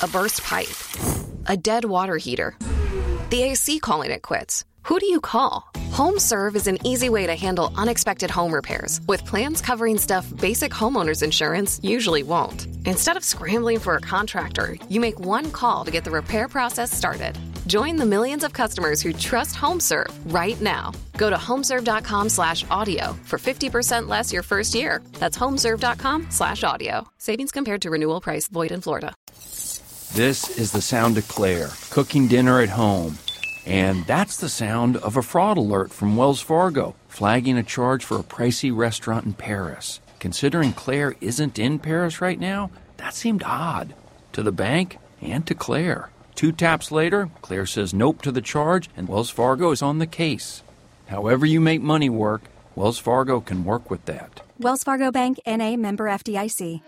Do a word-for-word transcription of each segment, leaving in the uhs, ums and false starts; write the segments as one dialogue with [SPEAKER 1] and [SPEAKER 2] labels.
[SPEAKER 1] A burst pipe. A dead water heater. The A C calling it quits. Who do you call? HomeServe is an easy way to handle unexpected home repairs with plans covering stuff basic homeowners insurance usually won't. Instead of scrambling for a contractor, you make one call to get the repair process started. Join the millions of customers who trust HomeServe right now. Go to homeserve.com slash audio for fifty percent less your first year. That's homeserve.com slash audio. Savings compared to renewal price. Void in Florida.
[SPEAKER 2] This is the sound of Claire, cooking dinner at home. And that's the sound of a fraud alert from Wells Fargo, flagging a charge for a pricey restaurant in Paris. Considering Claire isn't in Paris right now, that seemed odd. To the bank and to Claire. Two taps later, Claire says nope to the charge, and Wells Fargo is on the case. However you make money work, Wells Fargo can work with that.
[SPEAKER 3] Wells Fargo Bank, N A, member F D I C.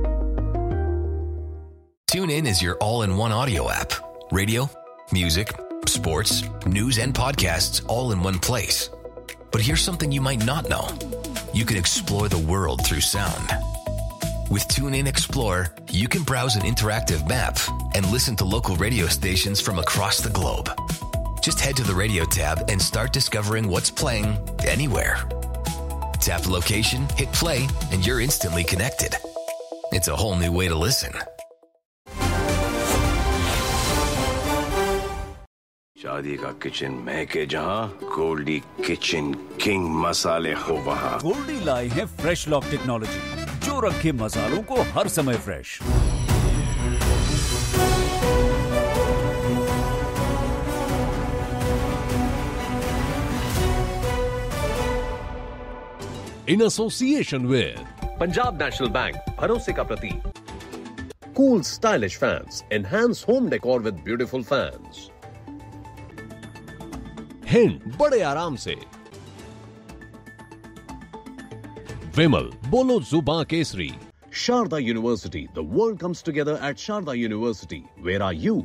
[SPEAKER 4] TuneIn is your all-in-one audio app. Radio, music, sports, news, and podcasts all in one place. But here's something you might not know. You can explore the world through sound. With TuneIn Explore, you can browse an interactive map and listen to local radio stations from across the globe. Just head to the radio tab and start discovering what's playing anywhere. Tap the location, hit play, and you're instantly connected. It's a whole new way to listen.
[SPEAKER 5] शादी का kitchen महके जहां Goldy kitchen king मसाले हो वहां
[SPEAKER 6] गोल्डी लाई है fresh lock technology जो रखे मसालों को हर समय fresh.
[SPEAKER 7] In association with
[SPEAKER 8] Punjab national bank, भरोसे का प्रतीक। Cool stylish fans enhance home decor with beautiful fans.
[SPEAKER 7] Hind बड़े आराम से। विमल बोलो जुबां Kesari.
[SPEAKER 8] Sharda University, the world comes together at Sharda University. Where are you?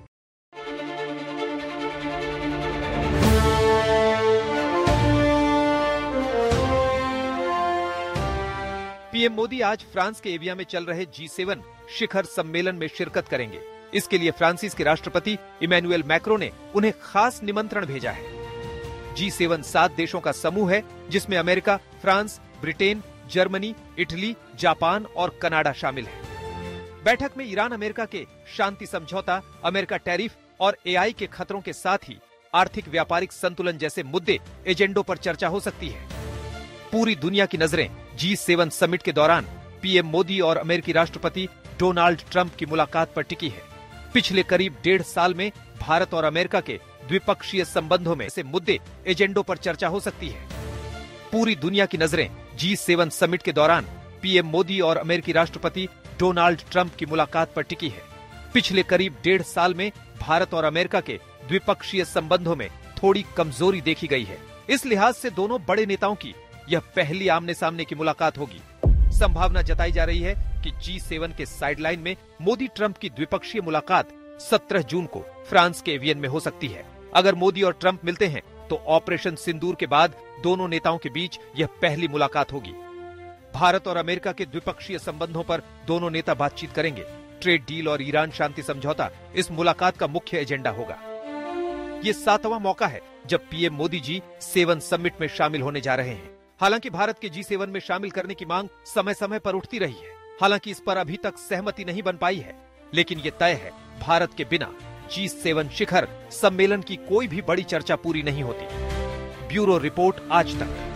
[SPEAKER 9] PM Modi आज फ्रांस के एविया में चल रहे जी सेवन शिखर सम्मेलन में शिरकत करेंगे। इसके लिए फ्रांसीस के राष्ट्रपति इमैनुएल मैक्रों ने उन्हें खास निमंत्रण भेजा है। जी सेवन सात देशों का समूह है जिसमें America, France, Britain, Germany, Italy, Japan और कनाडा शामिल है। बैठक में ईरान अमेरिका के शांति समझौता, अमेरिका टैरिफ और एआई के खतरों के साथ ही आर्थिक व्यापारिक संतुलन जैसे मुद्दे एजेंडों पर चर्चा हो सकती है। पूरी दुनिया की नजरें जी सेवन समिट के दौरान पीएम मोदी और अमेरिकी राष्ट्रपति डोनाल्ड ट्रंप की मुलाकात पर टिकी है। पिछले करीब डेढ़ साल में भारत और अमेरिका के द्विपक्षीय संबंधों में ऐसे मुद्दे एजेंडों पर चर्चा हो सकती है। पूरी दुनिया की नजरें जी सेवन समिट के दौरान पीएम मोदी और अमेरिकी राष्ट्रपति डोनाल्ड ट्रंप की मुलाकात पर टिकी है। पिछले करीब डेढ़ साल में भारत और अमेरिका के द्विपक्षीय संबंधों में थोड़ी कमजोरी देखी गई है। इस लिहाज से दोनों बड़े नेताओं की यह पहली आमने सामने की मुलाकात होगी। संभावना जताई जा रही है कि जी सेवन के साइडलाइन में मोदी ट्रंप की द्विपक्षीय मुलाकात सत्रह जून को फ्रांस के एवियन में हो सकती है। अगर मोदी और ट्रंप मिलते हैं तो ऑपरेशन सिंदूर के बाद दोनों नेताओं के बीच यह पहली मुलाकात होगी। भारत और अमेरिका के द्विपक्षीय संबंधों पर दोनों नेता बातचीत करेंगे। ट्रेड डील और ईरान शांति समझौता इस मुलाकात का मुख्य एजेंडा होगा। ये सातवां मौका है जब PM Modi ji seven summit में शामिल होने जा रहे हैं। हालांकि भारत के जी सेवन में शामिल करने की मांग समय समय पर उठती रही है। हालांकि इस पर अभी तक सहमति नहीं बन पाई है, लेकिन ये तय है भारत के बिना जी सेवन शिखर सम्मेलन की कोई भी बड़ी चर्चा पूरी नहीं होती। ब्यूरो रिपोर्ट आज तक।